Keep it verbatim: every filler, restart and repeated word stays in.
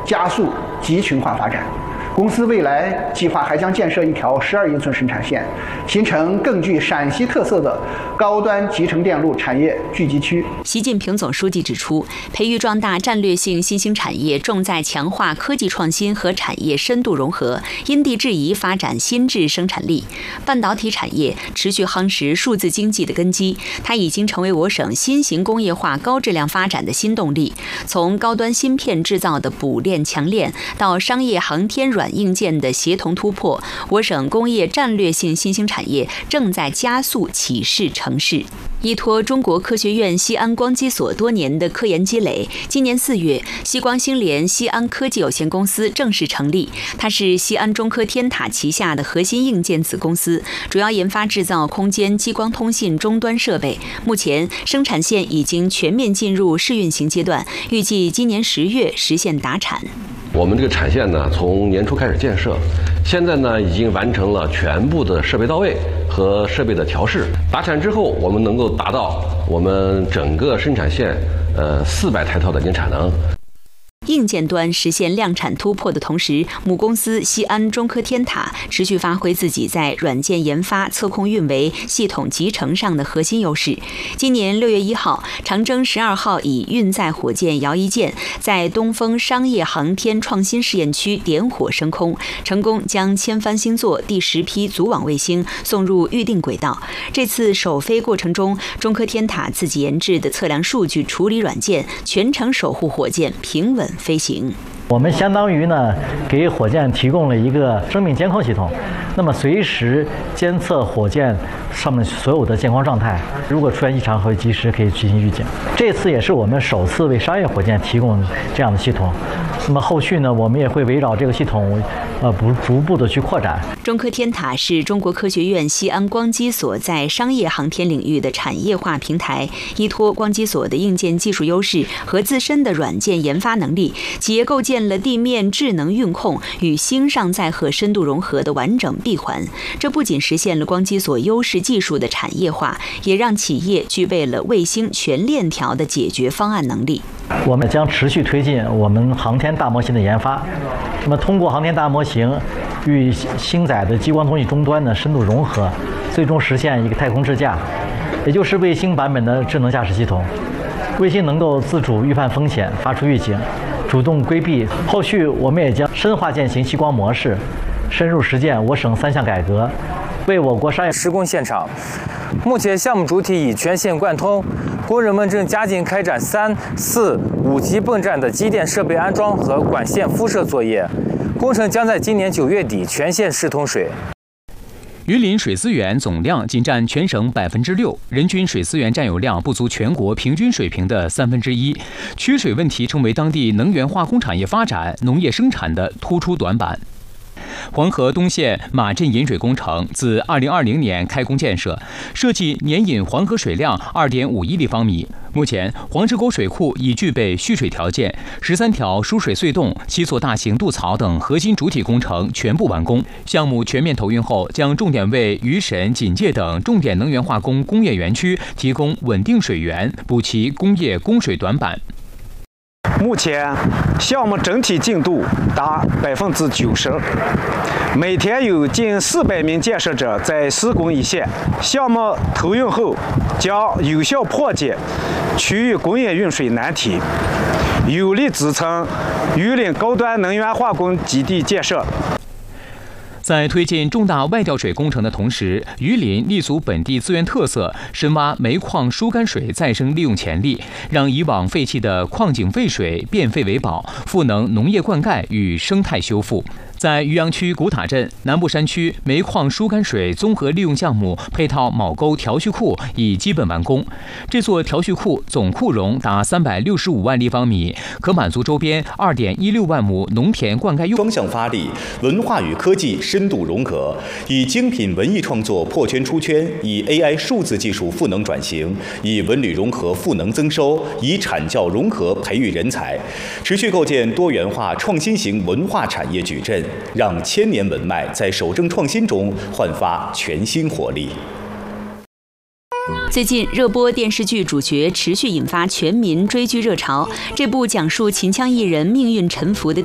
加速集群化发展。公司未来计划还将建设一条十二英寸生产线，形成更具陕西特色的高端集成电路产业聚集区。 习近平总书记指出，培育壮大战略性新兴产业，重在强化科技创新和产业深度融合，因地制宜发展新质生产力。半导体产业持续夯实数字经济的根基，它已经成为我省新型工业化高质量发展的新动力。从高端芯片制造的补链强链，到商业航天软硬件的协同突破，我省工业战略性新兴产业正在加速起势成势。依托中国科学院西安光机所多年的科研积累，今年四月，西光星联西安科技有限公司正式成立。它是西安中科天塔旗下的核心硬件子公司，主要研发制造空间激光通信终端设备。目前，生产线已经全面进入试运行阶段，预计今年十月实现达产。 我们这个产线呢，从年初开始建设，现在呢已经完成了全部的设备到位和设备的调试。达产之后，我们能够达到我们整个生产线呃四百台套的年产能。 硬件端实现量产突破的同时，母公司西安中科天塔持续发挥自己在软件研发、测控运维、系统集成上的核心优势。今年六月一号，长征十二号以运载火箭遥一箭在东风商业航天创新试验区点火升空，成功将千帆星座第十批组网卫星送入预定轨道。这次首飞过程中，中科天塔自己研制的测量数据处理软件全程守护火箭平稳飞行。 我们相当于呢，给火箭提供了一个生命监控系统，那么随时监测火箭上面所有的健康状态，如果出现异常，会及时可以进行预警。这次也是我们首次为商业火箭提供这样的系统。那么后续呢，我们也会围绕这个系统，呃，不逐步的去扩展。 中科天塔是中国科学院西安光机所在商业航天领域的产业化平台，依托光机所的硬件技术优势和自身的软件研发能力，企业构建了地面智能运控与星上载荷深度融合的完整闭环。这不仅实现了光机所优势技术的产业化，也让企业具备了卫星全链条的解决方案能力。 我们将持续推进我们航天大模型的研发，那么通过航天大模型与星载的激光通信终端的深度融合，最终实现一个太空智驾，也就是卫星版本的智能驾驶系统。卫星能够自主预判风险，发出预警，主动规避。后续我们也将深化践行激光模式，深入实践我省三项改革，为我国商业施工现场。目前项目主体已全线贯通，工人们正加紧开展三、四、五级泵站的机电设备安装和管线敷设作业，工程将在今年九月底全线试通水。 榆林水资源总量仅占全省百分之六，人均水资源占有量不足全国平均水平的三分之一，缺水问题成为当地能源化工产业发展、农业生产的突出短板。黄河东线马镇引水工程自二零二零年开工建设，设计年引黄河水量二点五亿立方米。目前，黄石沟水库已具备蓄水条件，十三条输水隧洞、七座大型渡槽等核心主体工程全部完工。项目全面投运后，将重点为渝沈、锦界等重点能源化工工业园区提供稳定水源，补齐工业供水短板。 目前项目整体进度达百分之九十，每天有近四百名建设者在施工一线。项目投运后，将有效破解区域工业运水难题，有力支撑榆林高端能源化工基地建设。 在推进重大外调水工程的同时，榆林立足本地资源特色，深挖煤矿疏干水再生利用潜力，让以往废弃的矿井废水变废为宝，赋能农业灌溉与生态修复。在渔阳区古塔镇南部山区煤矿疏干水综合利用项目配套铆沟调蓄库已基本完工。这座调蓄库总库容达三百六十五万立方米，可满足周边二点一六万亩农田灌溉用。 双向发力，文化与科技深度融合，以精品文艺创作破圈出圈，以 A I 数字技术赋能转型，以文旅融合赋能增收，以产教融合培育人才，持续构建多元化创新型文化产业矩阵。让千年文脉在守正创新中焕发全新活力。 最近热播电视剧主角持续引发全民追剧热潮。这部讲述秦腔艺人命运沉浮的